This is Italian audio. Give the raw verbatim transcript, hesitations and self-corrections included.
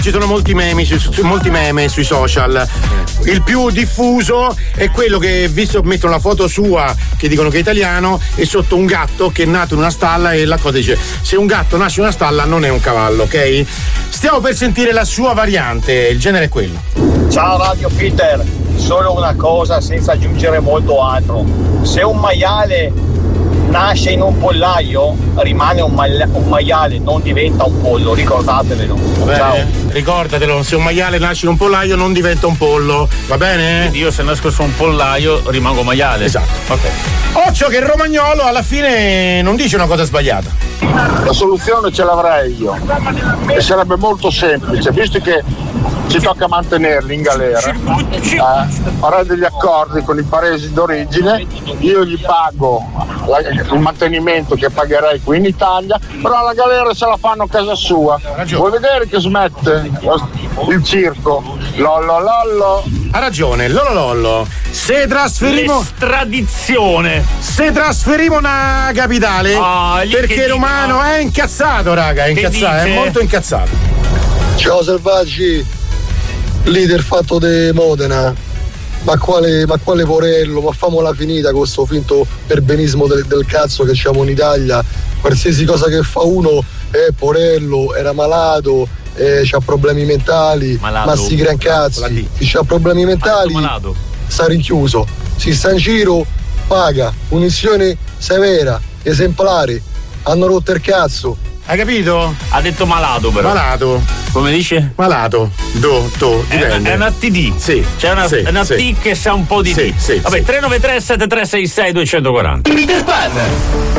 Ci sono molti meme, su, su, molti meme sui social. Il più diffuso è quello che, visto, mettono la foto sua che dicono che è italiano e sotto un gatto che è nato in una stalla e la cosa dice: se un gatto nasce in una stalla non è un cavallo, ok? Stiamo per sentire la sua variante, il genere è quello. Ciao Radio Peter, solo una cosa senza aggiungere molto altro. Se un maiale nasce in un pollaio, rimane un, maia- un maiale, non diventa un pollo, ricordatevelo. Va Ciao. bene? Ricordatelo, se un maiale nasce in un pollaio non diventa un pollo, va bene? Quindi io se nasco su un pollaio rimango maiale. Esatto. Ok. Occhio che il romagnolo alla fine non dice una cosa sbagliata. La soluzione ce l'avrei io e sarebbe molto semplice, visto che ci tocca mantenerli in galera, eh, farei degli accordi con i paesi d'origine, io gli pago la, il mantenimento che pagherei qui in Italia, però la galera se la fanno a casa sua. Vuoi vedere che smette il circo? Lollo lollo. Ha ragione, lollo lollo. Se trasferimo l'estradizione, se trasferimo una capitale, oh, perché Romano dicono? È incazzato, raga, è incazzato, è molto incazzato. Ciao selvaggi, leader fatto di Modena, ma quale, ma quale porello, ma famola finita con sto finto perbenismo del, del cazzo che c'abbiamo in Italia. Qualsiasi cosa che fa uno è porello, era malato, eh, c'ha problemi mentali, malato. Ma si gran cazzi, chi c'ha problemi mentali sta rinchiuso, si sta in giro, paga, punizione severa, esemplare, hanno rotto il cazzo. Hai capito? Ha detto malato però. Malato. Come dice? Malato. Do, to, dipende. È, è una T D. Sì. C'è una, sì, è una sì. T che sa un po' di sì, T. Sì, Vabbè, sì. tre nove tre sette tre sei sei due quattro zero. Peter Pan.